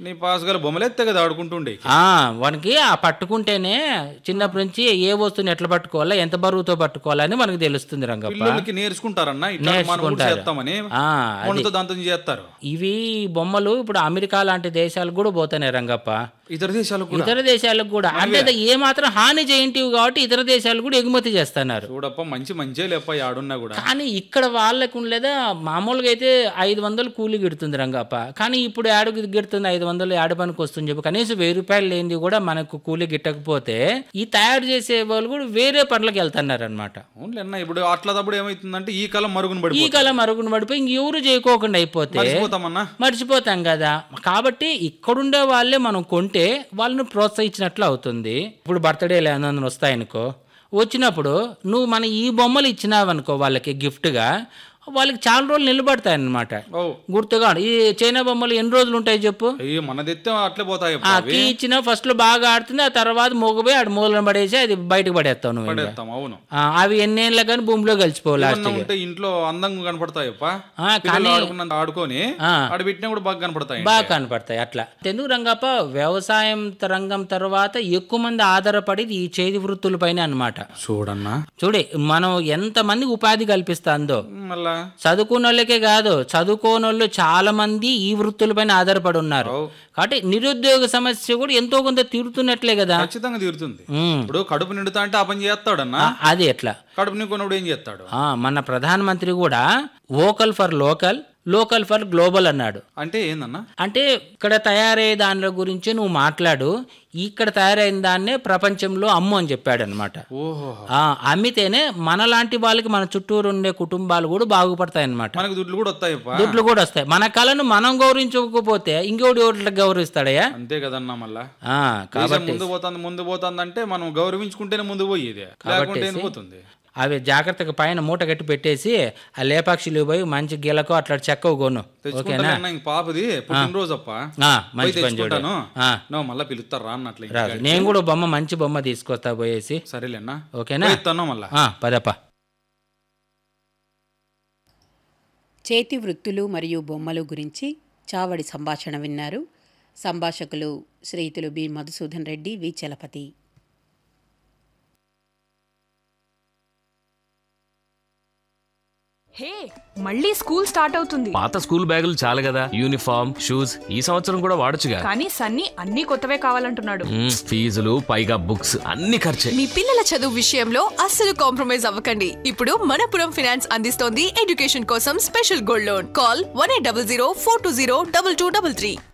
నీ పాస్ గల బొమ్మలెత్తే కదా ఆడుకుంటుండే. వానికి ఆ పట్టుకుంటేనే చిన్నప్పటి నుంచి ఏ వస్తువుని ఎట్లా పట్టుకోవాలా, ఎంత బరువుతో పట్టుకోవాలని మనకు తెలుస్తుంది రంగప్ప. పిల్లలకి నేర్చుకుంటారన్నా, చేస్తారు. ఇవి బొమ్మలు ఇప్పుడు అమెరికా లాంటి దేశాలకు కూడా పోతున్నాయి రంగప్ప, ఇతర దేశాలకు కూడా. అంటే ఏ మాత్రం హాని చేయంటివి కాబట్టి ఇతర దేశాలు కూడా ఎగుమతి చేస్తున్నారు. చూడప్ప మంచి లేప ఆడున్నా కూడా. కానీ ఇక్కడ వాళ్ళకు లేదా మామూలుగా అయితే 500 కూలి గిడుతుంది రంగప్ప. కానీ ఇప్పుడు ఏడుకు గిడుతుంది 500 ఏడు పనికి వస్తుంది చెప్పి కనీసం 1000 రూపాయలు లేనిది కూడా మనకు కూలి గిట్టకపోతే ఈ తయారు చేసే వాళ్ళు కూడా వేరే పనులకు వెళ్తున్నారు అనమాట. ఇప్పుడు అట్లా ఏమైతుందంటే ఈ కాలం మరుగున పడిపోయి ఇంకెవరు చేయకోకుండా అయిపోతే మర్చిపోతాం కదా. కాబట్టి ఇక్కడుండే వాళ్ళే మనం కొంటే వాళ్ళని ప్రోత్సహించినట్లు అవుతుంది. ఇప్పుడు బర్త్డే లేదని వస్తాయనుకో, వచ్చినప్పుడు నువ్వు మన ఈ బొమ్మలు ఇచ్చినావనుకో వాళ్ళకి గిఫ్ట్గా, వాళ్ళకి చాలా రోజులు నిలబడతాయి అన్నమాట. గుర్తుగా ఈ చైనా బొమ్మలు ఎన్ని రోజులు ఉంటాయి చెప్పు? అట్లే పోతాయి. ఇచ్చిన ఫస్ట్ లో బాగా ఆడుతుంది, ఆ తర్వాత మోగపోయి ఆడు మూలను పడేసి అది బయటకు పడేస్తావు నువ్వు. అవి ఎన్నేళ్ళ కానీ భూమిలో కలిసిపోవాలి. ఇంట్లో అందంగా కనపడతాయి, బాగా కనపడతాయి. అట్లా ఎందుకు రంగప్ప, వ్యవసాయం రంగం తర్వాత ఎక్కువ మంది ఆధారపడేది ఈ చేతి వృత్తుల పైన అనమాట. చూడే మనం ఎంత మంది ఉపాధి కల్పిస్తుందో. చదువుకున్న వాళ్ళకే కాదు, చదువుకోని వాళ్ళు చాలా మంది ఈ వృత్తులపైన ఆధారపడి ఉన్నారు. కాబట్టి నిరుద్యోగ సమస్య కూడా ఎంతో కొంత తీరుతున్నట్లే కదా. ఖచ్చితంగా తీరుతుంది. ఇప్పుడు కడుపు నిండుతా అంటే ఆ పని చేస్తాడన్నా, అది ఎట్లా కడుపు నిండుకున్నప్పుడు ఏం చేస్తాడు? మన ప్రధానమంత్రి కూడా vocal for local, local for global అన్నాడు. అంటే ఏందన్నా? అంటే ఇక్కడ తయారయ్యే దాని గురించి నువ్వు మాట్లాడు, ఇక్కడ తయారైన దాన్నే ప్రపంచంలో అమ్ము అని చెప్పాడు అనమాట. అమ్మితేనే మనలాంటి వాళ్ళకి, మన చుట్టూరు ఉండే కుటుంబాలు కూడా బాగుపడతాయి అనమాట. మనకు దుడ్లు కూడా వస్తాయి. మన కళను మనం గౌరవించకపోతే ఇంకోటి ఓట్లకు గౌరవిస్తాడయ్యా. అంతే కదన్నా. మళ్ళా కాబట్టి ముందు పోతుందంటే మనం గౌరవించుకుంటేనే ముందు పోయేది, లేకుంటే పోతుంది. అవి జాగ్రత్తగా పైన మూట కట్టి పెట్టేసి ఆ లేపాక్షిలు పోయి మంచి గీలకు అట్లా చెక్క కొను. ఓకేనా? పాపది పుట్టినరోజు అప్ప, మంచి పని చూడు. మళ్ళీ పిలుస్తారా అన్నట్లు. నేను కూడా మంచి బొమ్మ తీసుకొస్తా పోయేసి. సరేలేనా? ఓకేనా? మళ్ళా పదప్ప. చేతి వృత్తులు మరియు బొమ్మలు గురించి చావడి సంభాషణ విన్నారు. సంభాషకులు శ్రీయుతులు బి మధుసూదన్ రెడ్డి, వి చలపతి. హే, మళ్ళీ స్కూల్ స్టార్ట్ అవుతుంది. పాత స్కూల్ బ్యాగులు చాలు కదా, యూనిఫామ్, షూస్ ఈ సంవత్సరం కూడా వాడొచ్చుగా. కానీ సన్నీ అన్ని కొత్తవే కావాలంటున్నాడు. ఫీజులు పైగా బుక్స్ అన్ని ఖర్చే. మీ పిల్లల చదువు విషయంలో అస్సలు కాంప్రమైజ్ అవ్వకండి. ఇప్పుడు మనపురం ఫైనాన్స్ అందిస్తోంది ఎడ్యుకేషన్ కోసం స్పెషల్ గోల్డ్ లోన్. కాల్ 1800 420 2233.